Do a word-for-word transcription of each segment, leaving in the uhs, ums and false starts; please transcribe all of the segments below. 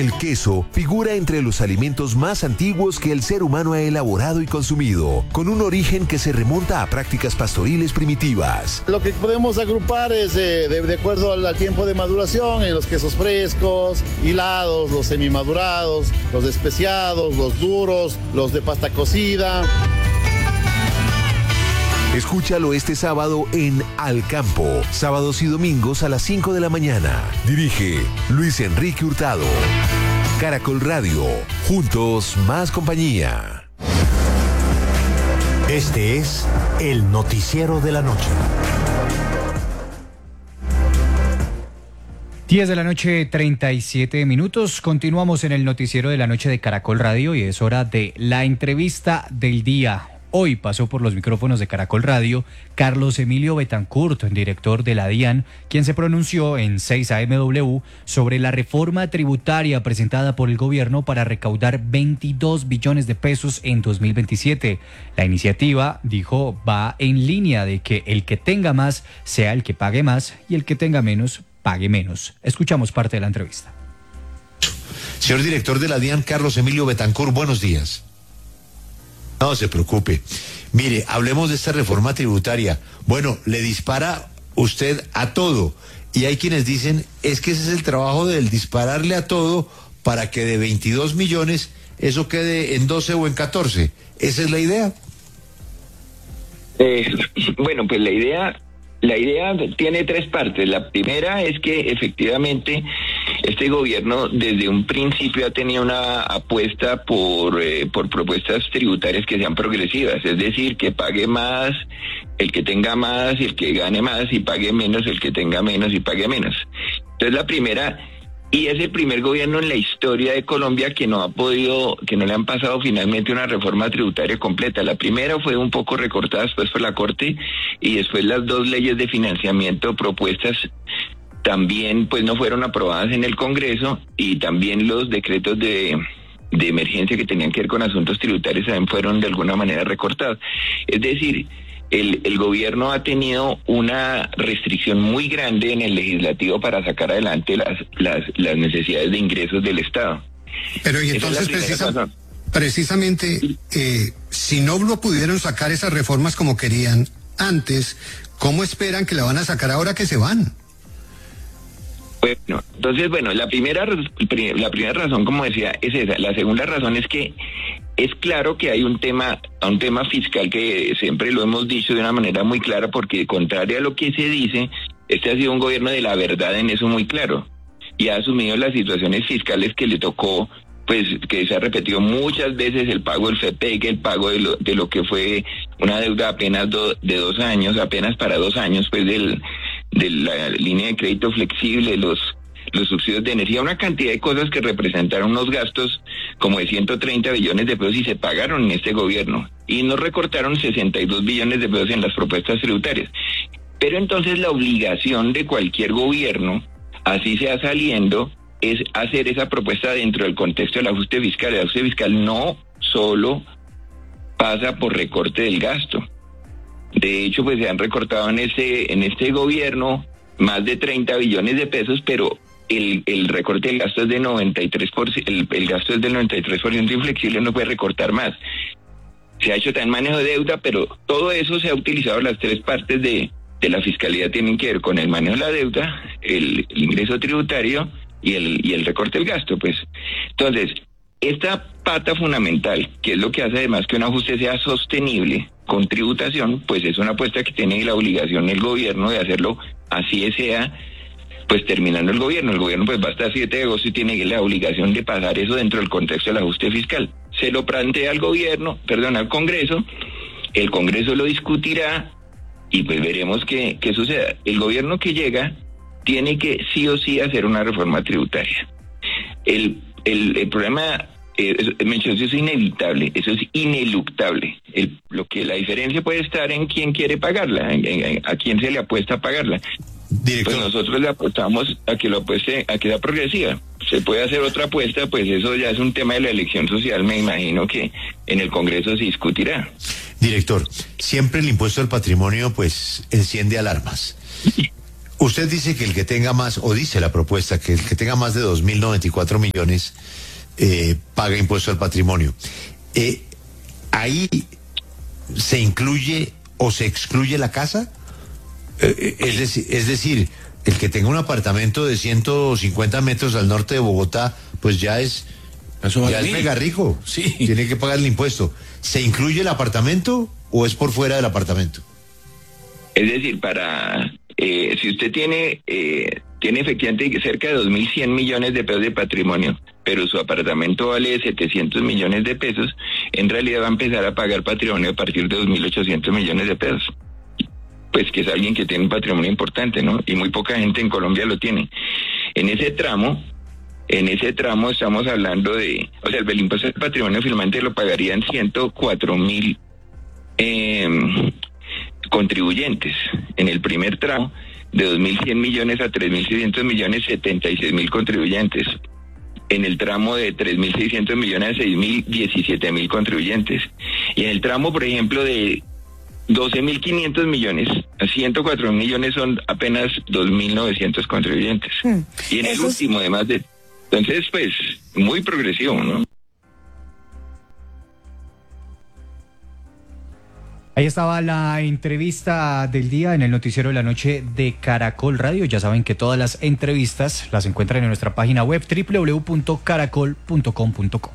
El queso figura entre los alimentos más antiguos que el ser humano ha elaborado y consumido, con un origen que se remonta a prácticas pastoriles primitivas. Lo que podemos agrupar es eh, de, de acuerdo al, al tiempo de maduración, en los quesos frescos, hilados, los semimadurados, los especiados, los duros, los de pasta cocida. Escúchalo este sábado en Al Campo, sábados y domingos a las cinco de la mañana. Dirige Luis Enrique Hurtado. Caracol Radio, juntos más compañía. Este es el noticiero de la noche. diez de la noche, treinta y siete minutos. Continuamos en el noticiero de la noche de Caracol Radio y es hora de la entrevista del día. Hoy pasó por los micrófonos de Caracol Radio Carlos Emilio Betancourt, director de la DIAN, quien se pronunció en seis A M W sobre la reforma tributaria presentada por el gobierno para recaudar veintidós billones de pesos en dos mil veintisiete. La iniciativa, dijo, va en línea de que el que tenga más sea el que pague más y el que tenga menos pague menos. Escuchamos parte de la entrevista. Señor director de la DIAN, Carlos Emilio Betancourt, buenos días. No se preocupe. Mire, hablemos de esta reforma tributaria. Bueno, le dispara usted a todo. Y hay quienes dicen, es que ese es el trabajo del dispararle a todo para que de veintidós millones eso quede en doce o en catorce. ¿Esa es la idea? Eh, bueno, pues la idea... La idea tiene tres partes. La primera es que efectivamente este gobierno desde un principio ha tenido una apuesta por, eh, por propuestas tributarias que sean progresivas, es decir, que pague más el que tenga más y el que gane más, y pague menos el que tenga menos y pague menos. Entonces la primera, y es el primer gobierno en la historia de Colombia que no ha podido, que no le han pasado finalmente una reforma tributaria completa. La primera fue un poco recortada después por la Corte, y después las dos leyes de financiamiento propuestas también pues no fueron aprobadas en el Congreso, y también los decretos de, de emergencia que tenían que ver con asuntos tributarios también fueron de alguna manera recortados. Es decir, El, el gobierno ha tenido una restricción muy grande en el legislativo para sacar adelante las, las, las necesidades de ingresos del Estado. Pero y entonces precisa, precisamente, eh, si no lo pudieron sacar esas reformas como querían antes, ¿cómo esperan que la van a sacar ahora que se van? Bueno, entonces, bueno, la primera, la primera razón, como decía, es esa. La segunda razón es que es claro que hay un tema, un tema fiscal que siempre lo hemos dicho de una manera muy clara, porque contrario a lo que se dice, este ha sido un gobierno de la verdad en eso muy claro, y ha asumido las situaciones fiscales que le tocó, pues que se ha repetido muchas veces, el pago del FEPEC, el pago de lo, de lo que fue una deuda apenas do, de dos años, apenas para dos años, pues del, de la línea de crédito flexible, los los subsidios de energía, una cantidad de cosas que representaron unos gastos como de ciento treinta billones de pesos y se pagaron en este gobierno, y nos recortaron sesenta y dos billones de pesos en las propuestas tributarias. Pero entonces la obligación de cualquier gobierno, así sea saliendo, es hacer esa propuesta dentro del contexto del ajuste fiscal. El ajuste fiscal no solo pasa por recorte del gasto. De hecho, pues se han recortado en este, en este gobierno más de treinta billones de pesos, pero el, el recorte del gasto es de noventa y tres por ciento, el, el gasto es del noventa y tres por ciento inflexible, no puede recortar más. Se ha hecho también manejo de deuda, pero todo eso se ha utilizado, las tres partes de, de la fiscalidad tienen que ver con el manejo de la deuda, el, el ingreso tributario y el, y el recorte del gasto, pues. Entonces, esta pata fundamental, que es lo que hace además que un ajuste sea sostenible con tributación, pues es una apuesta que tiene la obligación el gobierno de hacerlo, así sea, pues terminando el gobierno. El gobierno pues va hasta el siete de agosto y tiene la obligación de pasar eso dentro del contexto del ajuste fiscal. Se lo plantea al gobierno, perdón, al Congreso, el Congreso lo discutirá y pues veremos qué, qué suceda. El gobierno que llega tiene que sí o sí hacer una reforma tributaria. El, el, el problema, eh, eso es inevitable, eso es ineluctable. El, lo que la diferencia puede estar en quién quiere pagarla, en, en, a quién se le apuesta a pagarla. Director. Pues nosotros le apostamos a que lo apueste, a que sea progresiva. Se puede hacer otra apuesta, pues eso ya es un tema de la elección social, me imagino que en el Congreso se discutirá. Director, siempre el impuesto al patrimonio pues enciende alarmas. usted dice que el que tenga más, o dice la propuesta, que el que tenga más de dos mil noventa y cuatro millones eh, paga impuesto al patrimonio. Eh, ¿Ahí se incluye o se excluye la casa? Eh, es, decir, es decir, el que tenga un apartamento de ciento cincuenta metros al norte de Bogotá, pues ya es, Eso vale ya es mega rico. Sí. Tiene que pagar el impuesto. ¿Se incluye el apartamento o es por fuera del apartamento? Es decir, para eh, si usted tiene eh, tiene efectivamente cerca de dos mil cien millones de pesos de patrimonio, pero su apartamento vale setecientos millones de pesos, en realidad va a empezar a pagar patrimonio a partir de dos mil ochocientos millones de pesos. Pues que es alguien que tiene un patrimonio importante, ¿no? Y muy poca gente en Colombia lo tiene. En ese tramo, en ese tramo estamos hablando de, o sea, el impuesto del patrimonio finalmente lo pagarían ciento cuatro mil eh, contribuyentes. En el primer tramo, de dos mil cien millones a tres mil seiscientos millones, setenta y seis mil contribuyentes. En el tramo de tres mil seiscientos millones a seis mil, diecisiete mil contribuyentes. Y en el tramo, por ejemplo, de doce mil quinientos millones a ciento cuatro millones son apenas dos mil novecientos contribuyentes. Hmm. Y en el Eso último, es... además de... Entonces, pues, muy progresivo, ¿no? Ahí estaba la entrevista del día en el noticiero de la noche de Caracol Radio. Ya saben que todas las entrevistas las encuentran en nuestra página web doble u doble u doble u punto caracol punto com punto co.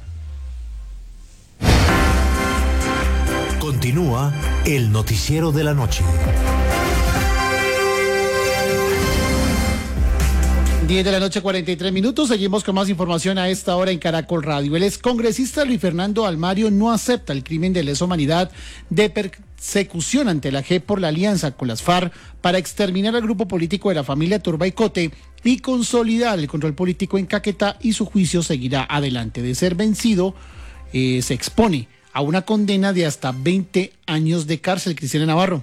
Continúa el noticiero de la noche. diez de la noche, cuarenta y tres minutos. Seguimos con más información a esta hora en Caracol Radio. El excongresista Luis Fernando Almario no acepta el crimen de lesa humanidad de persecución ante la J E P por la alianza con las FARC para exterminar al grupo político de la familia Turbaycote y consolidar el control político en Caquetá, y su juicio seguirá adelante. De ser vencido, eh, se expone a una condena de hasta veinte años de cárcel. Cristina Navarro.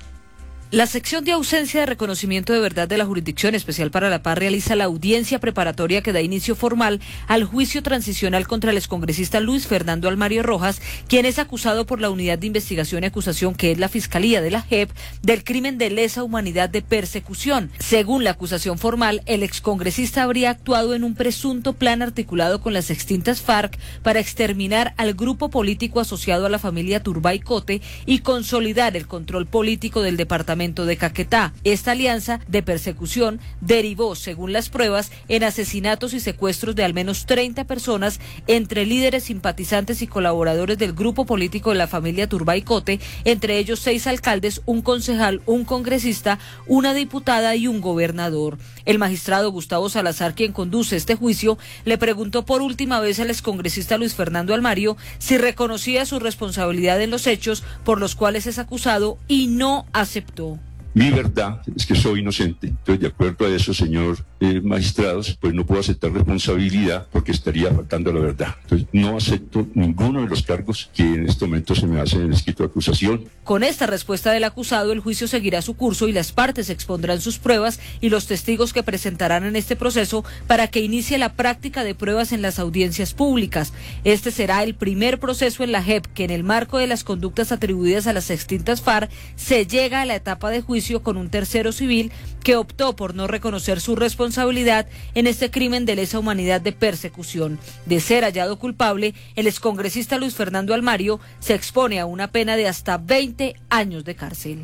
La sección de ausencia de reconocimiento de verdad de la Jurisdicción Especial para la Paz realiza la audiencia preparatoria que da inicio formal al juicio transicional contra el excongresista Luis Fernando Almario Rojas, quien es acusado por la Unidad de Investigación y Acusación, que es la Fiscalía de la J E P, del crimen de lesa humanidad de persecución. Según la acusación formal, el excongresista habría actuado en un presunto plan articulado con las extintas FARC para exterminar al grupo político asociado a la familia Turbaycote y consolidar el control político del departamento de Caquetá. Esta alianza de persecución derivó, según las pruebas, en asesinatos y secuestros de al menos treinta personas, entre líderes, simpatizantes y colaboradores del grupo político de la familia Turbaycote, entre ellos seis alcaldes, un concejal, un congresista, una diputada y un gobernador. El magistrado Gustavo Salazar, quien conduce este juicio, le preguntó por última vez al excongresista Luis Fernando Almario si reconocía su responsabilidad en los hechos por los cuales es acusado, y no aceptó. Mi verdad es que soy inocente. Entonces, de acuerdo a eso, señor eh, magistrados, pues no puedo aceptar responsabilidad porque estaría faltando a la verdad. Entonces, no acepto ninguno de los cargos que en este momento se me hacen en el escrito de acusación. Con esta respuesta del acusado, el juicio seguirá su curso y las partes expondrán sus pruebas y los testigos que presentarán en este proceso para que inicie la práctica de pruebas en las audiencias públicas. Este será el primer proceso en la J E P que, en el marco de las conductas atribuidas a las extintas FARC, se llega a la etapa de juicio con un tercero civil que optó por no reconocer su responsabilidad en este crimen de lesa humanidad de persecución. De ser hallado culpable, el excongresista Luis Fernando Almario se expone a una pena de hasta veinte años de cárcel.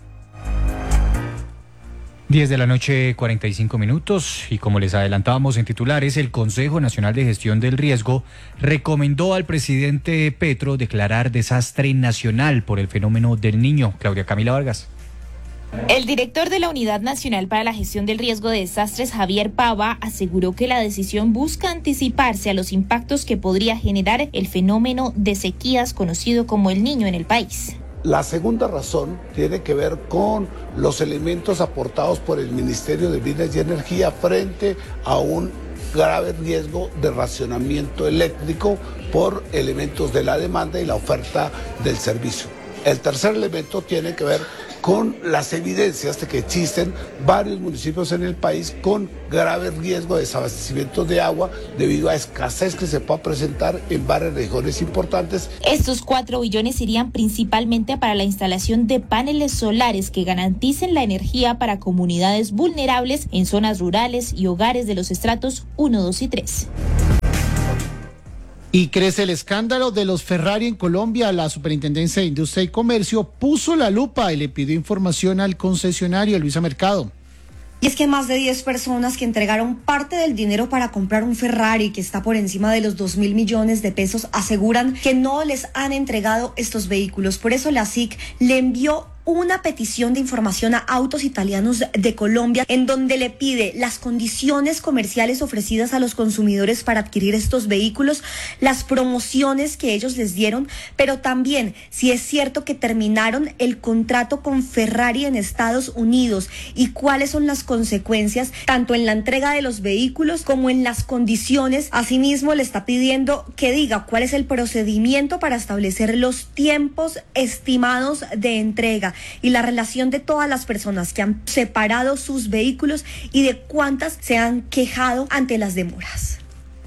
diez de la noche, cuarenta y cinco minutos, y como les adelantábamos en titulares, el Consejo Nacional de Gestión del Riesgo recomendó al presidente Petro declarar desastre nacional por el fenómeno del Niño. Claudia Camila Vargas. El director de la Unidad Nacional para la Gestión del Riesgo de Desastres, Javier Pava, aseguró que la decisión busca anticiparse a los impactos que podría generar el fenómeno de sequías conocido como el Niño en el país. La segunda razón tiene que ver con los elementos aportados por el Ministerio de Minas y Energía frente a un grave riesgo de racionamiento eléctrico por elementos de la demanda y la oferta del servicio. El tercer elemento tiene que ver con las evidencias de que existen varios municipios en el país con grave riesgo de desabastecimiento de agua debido a escasez que se pueda presentar en varias regiones importantes. Estos cuatro billones irían principalmente para la instalación de paneles solares que garanticen la energía para comunidades vulnerables en zonas rurales y hogares de los estratos uno, dos y tres. Y crece el escándalo de los Ferrari en Colombia. La Superintendencia de Industria y Comercio puso la lupa y le pidió información al concesionario Luisa Mercado. Y es que más de diez personas que entregaron parte del dinero para comprar un Ferrari que está por encima de los dos mil millones de pesos aseguran que no les han entregado estos vehículos. Por eso la S I C le envió una petición de información a Autos Italianos de Colombia, en donde le pide las condiciones comerciales ofrecidas a los consumidores para adquirir estos vehículos, las promociones que ellos les dieron, pero también si es cierto que terminaron el contrato con Ferrari en Estados Unidos y cuáles son las consecuencias tanto en la entrega de los vehículos como en las condiciones. Asimismo, le está pidiendo que diga cuál es el procedimiento para establecer los tiempos estimados de entrega y la relación de todas las personas que han separado sus vehículos y de cuántas se han quejado ante las demoras.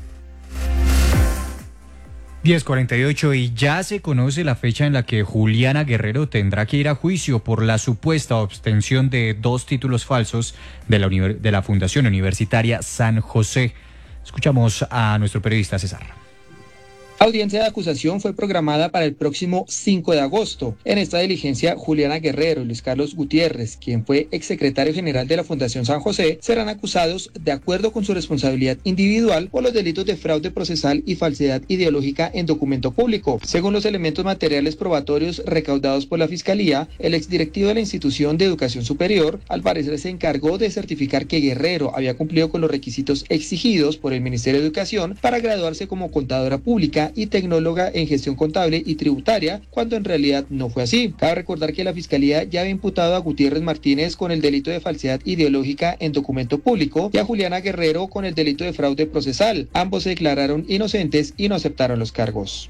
diez cuarenta y ocho y ya se conoce la fecha en la que Juliana Guerrero tendrá que ir a juicio por la supuesta obtención de dos títulos falsos de la, univer- de la Fundación Universitaria San José. Escuchamos a nuestro periodista César. La audiencia de acusación fue programada para el próximo cinco de agosto. En esta diligencia, Juliana Guerrero y Luis Carlos Gutiérrez, quien fue exsecretario general de la Fundación San José, serán acusados de acuerdo con su responsabilidad individual por los delitos de fraude procesal y falsedad ideológica en documento público. Según los elementos materiales probatorios recaudados por la Fiscalía, el exdirectivo de la institución de educación superior, al parecer se encargó de certificar que Guerrero había cumplido con los requisitos exigidos por el Ministerio de Educación para graduarse como contadora pública y tecnóloga en gestión contable y tributaria, cuando en realidad no fue así. Cabe recordar que la Fiscalía ya había imputado a Gutiérrez Martínez con el delito de falsedad ideológica en documento público y a Juliana Guerrero con el delito de fraude procesal. Ambos se declararon inocentes y no aceptaron los cargos.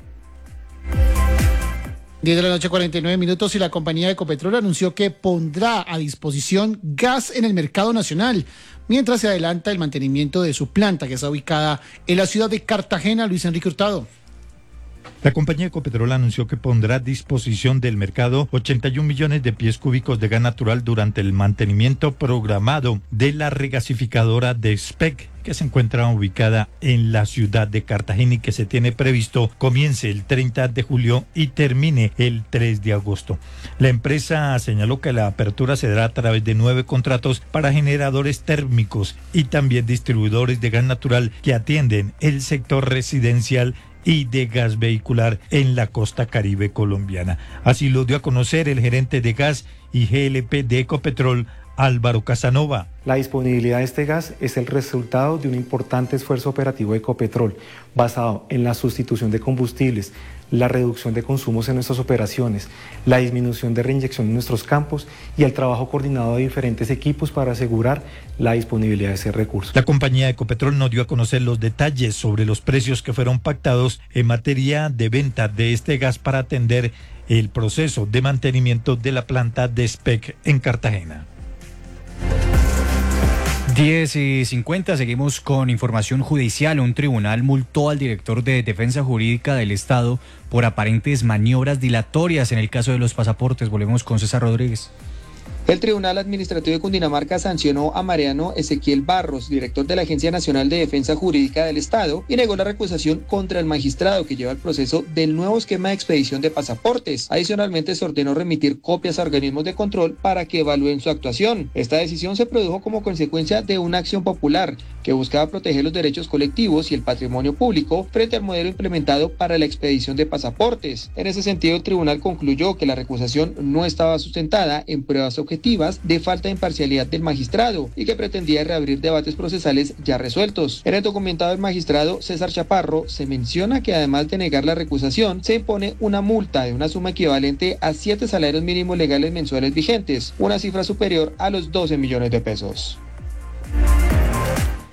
diez de la noche, cuarenta y nueve minutos, y la compañía Ecopetrol anunció que pondrá a disposición gas en el mercado nacional, mientras se adelanta el mantenimiento de su planta, que está ubicada en la ciudad de Cartagena. Luis Enrique Hurtado. La compañía Ecopetrol anunció que pondrá a disposición del mercado ochenta y un millones de pies cúbicos de gas natural durante el mantenimiento programado de la regasificadora de S P E C, que se encuentra ubicada en la ciudad de Cartagena y que se tiene previsto comience el treinta de julio y termine el tres de agosto. La empresa señaló que la apertura se dará a través de nueve contratos para generadores térmicos y también distribuidores de gas natural que atienden el sector residencial y de gas vehicular en la costa caribe colombiana. Así lo dio a conocer el gerente de gas y G L P de Ecopetrol, Álvaro Casanova. La disponibilidad de este gas es el resultado de un importante esfuerzo operativo de Ecopetrol, basado en la sustitución de combustibles, la reducción de consumos en nuestras operaciones, la disminución de reinyección en nuestros campos y el trabajo coordinado de diferentes equipos para asegurar la disponibilidad de ese recurso. La compañía Ecopetrol no dio a conocer los detalles sobre los precios que fueron pactados en materia de venta de este gas para atender el proceso de mantenimiento de la planta de S P E C en Cartagena. diez y cincuenta, seguimos con información judicial. Un tribunal multó al director de Defensa Jurídica del Estado por aparentes maniobras dilatorias en el caso de los pasaportes. Volvemos con César Rodríguez. El Tribunal Administrativo de Cundinamarca sancionó a Mariano Ezequiel Barros, director de la Agencia Nacional de Defensa Jurídica del Estado, y negó la recusación contra el magistrado que lleva el proceso del nuevo esquema de expedición de pasaportes. Adicionalmente, se ordenó remitir copias a organismos de control para que evalúen su actuación. Esta decisión se produjo como consecuencia de una acción popular que buscaba proteger los derechos colectivos y el patrimonio público frente al modelo implementado para la expedición de pasaportes. En ese sentido, el tribunal concluyó que la recusación no estaba sustentada en pruebas objetivas de falta de imparcialidad del magistrado y que pretendía reabrir debates procesales ya resueltos. En el documentado del magistrado César Chaparro se menciona que además de negar la recusación, se impone una multa de una suma equivalente a siete salarios mínimos legales mensuales vigentes, una cifra superior a los doce millones de pesos.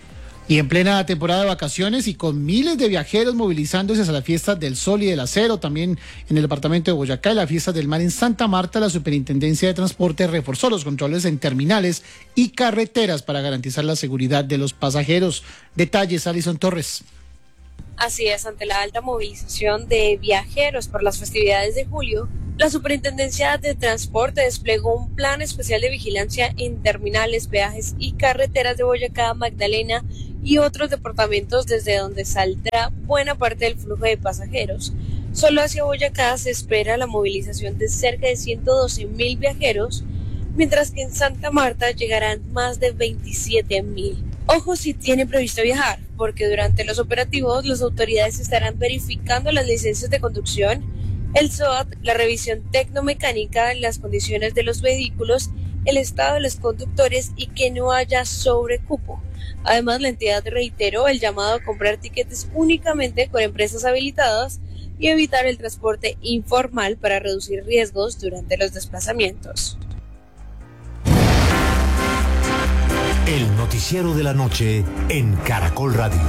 Y en plena temporada de vacaciones y con miles de viajeros movilizándose a las fiestas del Sol y del Acero, también en el departamento de Boyacá y las fiestas del mar en Santa Marta, la Superintendencia de Transporte reforzó los controles en terminales y carreteras para garantizar la seguridad de los pasajeros. Detalles, Alison Torres. Así es, ante la alta movilización de viajeros por las festividades de julio, la Superintendencia de Transporte desplegó un plan especial de vigilancia en terminales, peajes y carreteras de Boyacá, Magdalena y otros departamentos desde donde saldrá buena parte del flujo de pasajeros. Solo hacia Boyacá se espera la movilización de cerca de ciento doce mil viajeros, mientras que en Santa Marta llegarán más de veintisiete mil. Ojo si tienen previsto viajar, porque durante los operativos las autoridades estarán verificando las licencias de conducción, el S O A T, la revisión tecnomecánica, las condiciones de los vehículos, el estado de los conductores y que no haya sobrecupo. Además, la entidad reiteró el llamado a comprar tiquetes únicamente con empresas habilitadas y evitar el transporte informal para reducir riesgos durante los desplazamientos. El noticiero de la noche en Caracol Radio.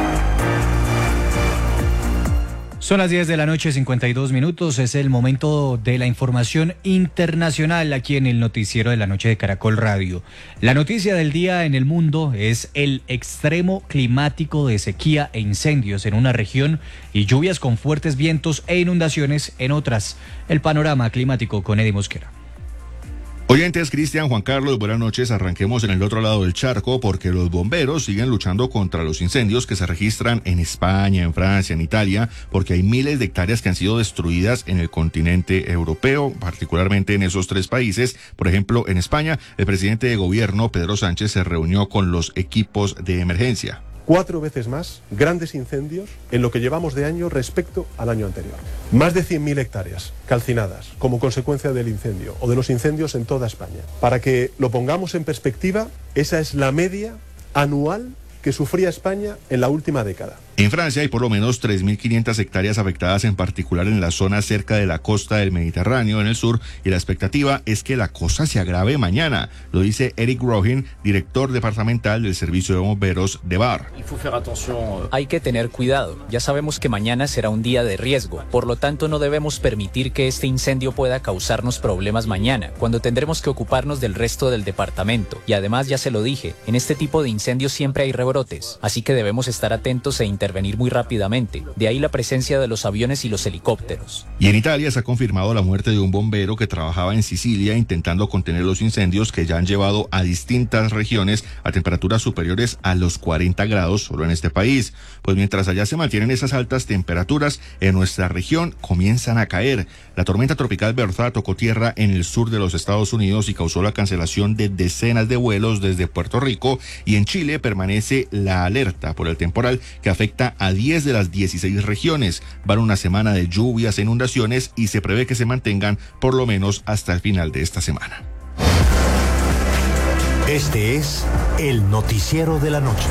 Son las diez de la noche, cincuenta y dos minutos. Es el momento de la información internacional aquí en el noticiero de la noche de Caracol Radio. La noticia del día en el mundo es el extremo climático de sequía e incendios en una región y lluvias con fuertes vientos e inundaciones en otras. El panorama climático con Eddie Mosquera. Oyentes, Cristian, Juan Carlos, buenas noches. Arranquemos en el otro lado del charco porque los bomberos siguen luchando contra los incendios que se registran en España, en Francia, en Italia, porque hay miles de hectáreas que han sido destruidas en el continente europeo, particularmente en esos tres países. Por ejemplo, en España, el presidente de gobierno, Pedro Sánchez, se reunió con los equipos de emergencia. Cuatro veces más grandes incendios en lo que llevamos de año respecto al año anterior. Más de cien mil hectáreas calcinadas como consecuencia del incendio o de los incendios en toda España. Para que lo pongamos en perspectiva, esa es la media anual que sufría España en la última década. En Francia hay por lo menos tres mil quinientas hectáreas afectadas, en particular en la zona cerca de la costa del Mediterráneo, en el sur, y la expectativa es que la cosa se agrave mañana. Lo dice Eric Rohin, director departamental del Servicio de Bomberos de Var. Hay que tener cuidado. Ya sabemos que mañana será un día de riesgo. Por lo tanto, no debemos permitir que este incendio pueda causarnos problemas mañana, cuando tendremos que ocuparnos del resto del departamento. Y además, ya se lo dije, en este tipo de incendios siempre hay rebrotes, así que debemos estar atentos e intervenir muy rápidamente. De ahí la presencia de los aviones y los helicópteros. Y en Italia se ha confirmado la muerte de un bombero que trabajaba en Sicilia intentando contener los incendios que ya han llevado a distintas regiones a temperaturas superiores a los cuarenta grados solo en este país. Pues mientras allá se mantienen esas altas temperaturas, en nuestra región comienzan a caer. La tormenta tropical Bertha tocó tierra en el sur de los Estados Unidos y causó la cancelación de decenas de vuelos desde Puerto Rico, y en Chile permanece la alerta por el temporal que afecta a diez de las dieciséis regiones. Van una semana de lluvias e inundaciones y se prevé que se mantengan por lo menos hasta el final de esta semana. Este es el noticiero de la noche.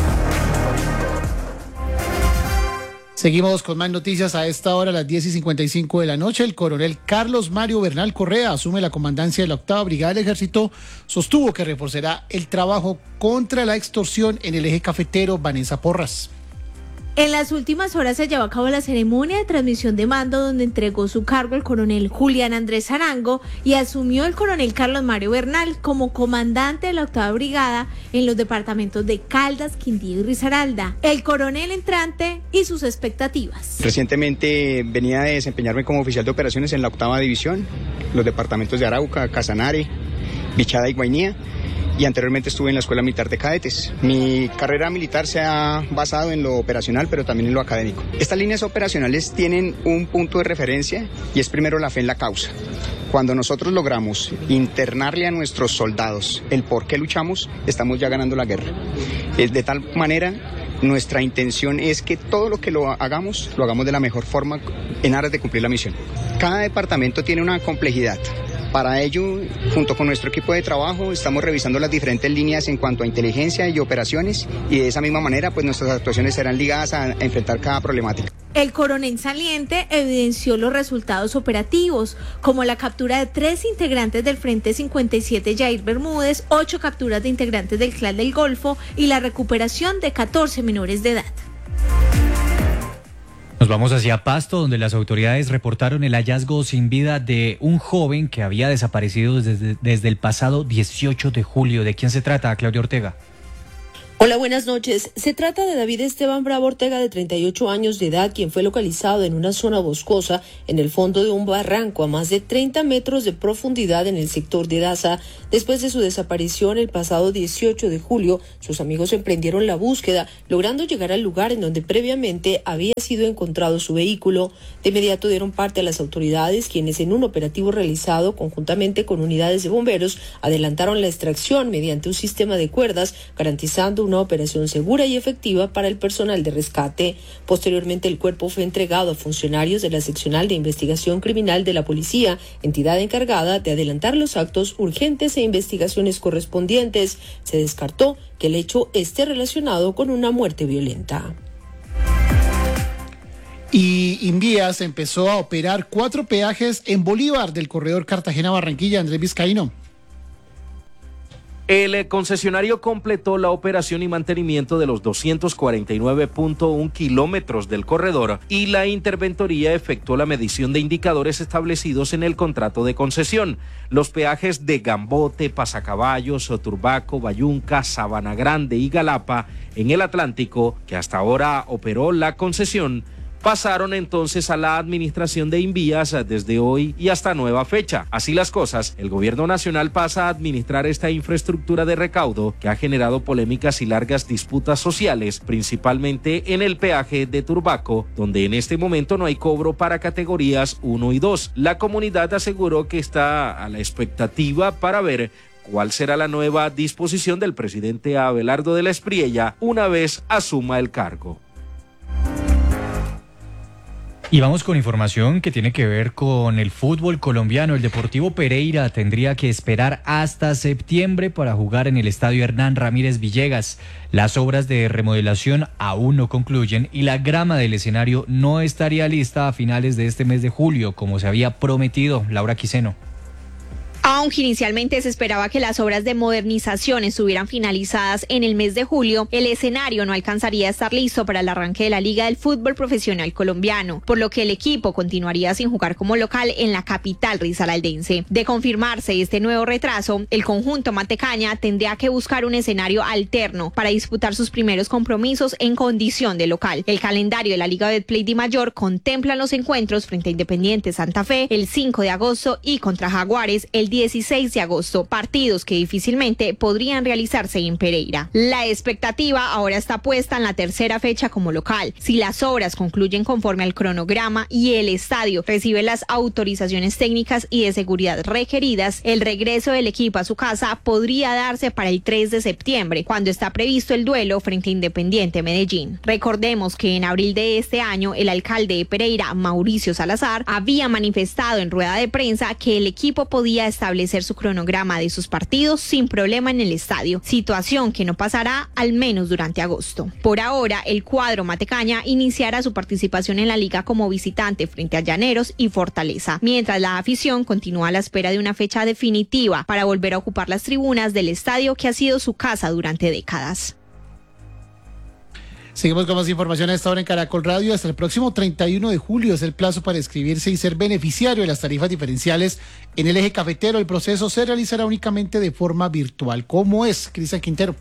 Seguimos con más noticias a esta hora, a las diez y cincuenta y cinco de la noche. El coronel Carlos Mario Bernal Correa asume la comandancia de la octava Brigada del Ejército. Sostuvo que reforzará el trabajo contra la extorsión en el eje cafetero. Vanessa Porras. En las últimas horas se llevó a cabo la ceremonia de transmisión de mando, donde entregó su cargo el coronel Julián Andrés Arango y asumió el coronel Carlos Mario Bernal como comandante de la octava brigada en los departamentos de Caldas, Quindío y Risaralda. El coronel entrante y sus expectativas. Recientemente venía de desempeñarme como oficial de operaciones en la octava división, los departamentos de Arauca, Casanare, Bichada y Guainía. Y anteriormente estuve en la Escuela Militar de Cadetes. Mi carrera militar se ha basado en lo operacional, pero también en lo académico. Estas líneas operacionales tienen un punto de referencia y es primero la fe en la causa. Cuando nosotros logramos internarle a nuestros soldados el por qué luchamos, estamos ya ganando la guerra. De tal manera, nuestra intención es que todo lo que lo hagamos, lo hagamos de la mejor forma en aras de cumplir la misión. Cada departamento tiene una complejidad. Para ello, junto con nuestro equipo de trabajo, estamos revisando las diferentes líneas en cuanto a inteligencia y operaciones, y de esa misma manera pues nuestras actuaciones serán ligadas a, a enfrentar cada problemática. El coronel saliente evidenció los resultados operativos, como la captura de tres integrantes del Frente cincuenta y siete Jair Bermúdez, ocho capturas de integrantes del Clan del Golfo y la recuperación de catorce menores de edad. Nos vamos hacia Pasto, donde las autoridades reportaron el hallazgo sin vida de un joven que había desaparecido desde, desde el pasado dieciocho de julio. ¿De quién se trata, Claudia Ortega? Hola, buenas noches. Se trata de David Esteban Bravo Ortega, de treinta y ocho años de edad, quien fue localizado en una zona boscosa en el fondo de un barranco a más de treinta metros de profundidad en el sector de Daza. Después de su desaparición el pasado dieciocho de julio, sus amigos emprendieron la búsqueda, logrando llegar al lugar en donde previamente había sido encontrado su vehículo. De inmediato dieron parte a las autoridades, quienes en un operativo realizado conjuntamente con unidades de bomberos adelantaron la extracción mediante un sistema de cuerdas, garantizando un una operación segura y efectiva para el personal de rescate. Posteriormente, el cuerpo fue entregado a funcionarios de la Seccional de Investigación Criminal de la Policía, entidad encargada de adelantar los actos urgentes e investigaciones correspondientes. Se descartó que el hecho esté relacionado con una muerte violenta. Y Invías empezó a operar cuatro peajes en Bolívar del corredor Cartagena-Barranquilla. Andrés Vizcaíno. El concesionario completó la operación y mantenimiento de los doscientos cuarenta y nueve punto uno kilómetros del corredor y la interventoría efectuó la medición de indicadores establecidos en el contrato de concesión. Los peajes de Gambote, Pasacaballos, Turbaco, Bayunca, Sabana Grande y Galapa en el Atlántico, que hasta ahora operó la concesión, pasaron entonces a la administración de Invías desde hoy y hasta nueva fecha. Así las cosas, el gobierno nacional pasa a administrar esta infraestructura de recaudo que ha generado polémicas y largas disputas sociales, principalmente en el peaje de Turbaco, donde en este momento no hay cobro para categorías uno y dos. La comunidad aseguró que está a la expectativa para ver cuál será la nueva disposición del presidente Abelardo de la Espriella una vez asuma el cargo. Y vamos con información que tiene que ver con el fútbol colombiano. El Deportivo Pereira tendría que esperar hasta septiembre para jugar en el estadio Hernán Ramírez Villegas. Las obras de remodelación aún no concluyen y la grama del escenario no estaría lista a finales de este mes de julio, como se había prometido. Laura Quiseno. Aunque inicialmente se esperaba que las obras de modernización estuvieran finalizadas en el mes de julio, el escenario no alcanzaría a estar listo para el arranque de la Liga del Fútbol Profesional Colombiano, por lo que el equipo continuaría sin jugar como local en la capital risaraldense. De confirmarse este nuevo retraso, el conjunto matecaña tendría que buscar un escenario alterno para disputar sus primeros compromisos en condición de local. El calendario de la Liga Betplay Di Mayor contempla los encuentros frente a Independiente Santa Fe el cinco de agosto y contra Jaguares el dieciséis de agosto, partidos que difícilmente podrían realizarse en Pereira. La expectativa ahora está puesta en la tercera fecha como local. Si las obras concluyen conforme al cronograma y el estadio recibe las autorizaciones técnicas y de seguridad requeridas, el regreso del equipo a su casa podría darse para el tres de septiembre, cuando está previsto el duelo frente a Independiente Medellín. Recordemos que en abril de este año, el alcalde de Pereira, Mauricio Salazar, había manifestado en rueda de prensa que el equipo podía estar establecer su cronograma de sus partidos sin problema en el estadio, situación que no pasará al menos durante agosto. Por ahora, el cuadro matecaña iniciará su participación en la liga como visitante frente a Llaneros y Fortaleza, mientras la afición continúa a la espera de una fecha definitiva para volver a ocupar las tribunas del estadio que ha sido su casa durante décadas. Seguimos con más información a esta hora en Caracol Radio. Hasta el próximo treinta y uno de julio es el plazo para inscribirse y ser beneficiario de las tarifas diferenciales en el eje cafetero. El proceso se realizará únicamente de forma virtual. ¿Cómo es, Cristian Quintero?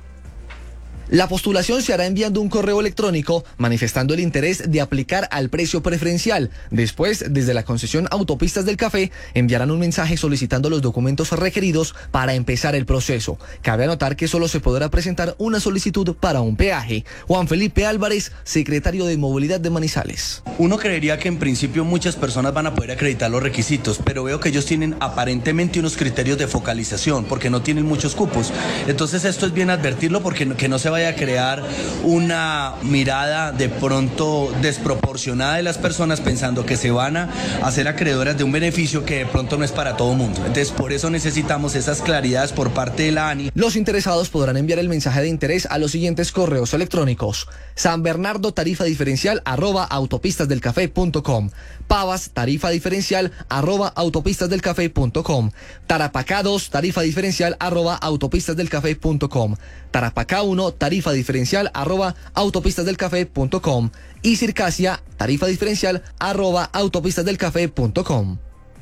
La postulación se hará enviando un correo electrónico manifestando el interés de aplicar al precio preferencial. Después, desde la concesión Autopistas del Café, enviarán un mensaje solicitando los documentos requeridos para empezar el proceso. Cabe anotar que solo se podrá presentar una solicitud para un peaje. Juan Felipe Álvarez, secretario de Movilidad de Manizales. Uno creería que en principio muchas personas van a poder acreditar los requisitos, pero veo que ellos tienen aparentemente unos criterios de focalización porque no tienen muchos cupos. Entonces esto es bien advertirlo porque no, que no se vaya vaya a crear una mirada de pronto desproporcionada de las personas pensando que se van a hacer acreedoras de un beneficio que de pronto no es para todo el mundo. Entonces, por eso necesitamos esas claridades por parte de la ANI. Los interesados podrán enviar el mensaje de interés a los siguientes correos electrónicos: San Bernardo tarifa diferencial arroba autopistasdelcafé.com, Pavas tarifa diferencial arroba autopistasdelcafé.com, Tarapacá dos tarifa diferencial arroba autopistasdelcafé.com, Tarapacá uno tarifa diferencial arroba autopistasdelcafé.com y Circasia tarifa diferencial arroba autopistasdelcafé.com.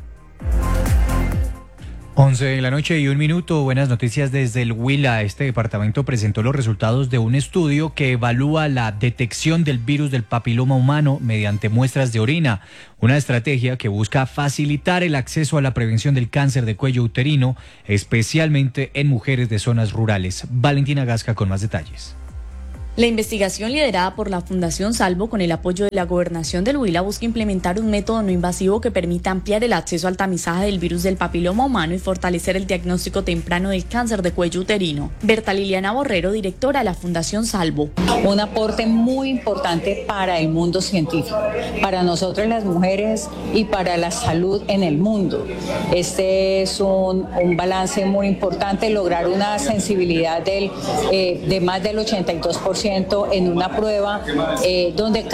once de la noche y un minuto. Buenas noticias desde el Huila. Este departamento presentó los resultados de un estudio que evalúa la detección del virus del papiloma humano mediante muestras de orina, una estrategia que busca facilitar el acceso a la prevención del cáncer de cuello uterino, especialmente en mujeres de zonas rurales. Valentina Gasca con más detalles. La investigación liderada por la Fundación Salvo con el apoyo de la Gobernación del Huila busca implementar un método no invasivo que permita ampliar el acceso al tamizaje del virus del papiloma humano y fortalecer el diagnóstico temprano del cáncer de cuello uterino. Berta Liliana Borrero, directora de la Fundación Salvo. Un aporte muy importante para el mundo científico, para nosotras las mujeres y para la salud en el mundo. Este es un, un balance muy importante, lograr una sensibilidad del, eh, de más del ochenta y dos por ciento en una prueba eh, donde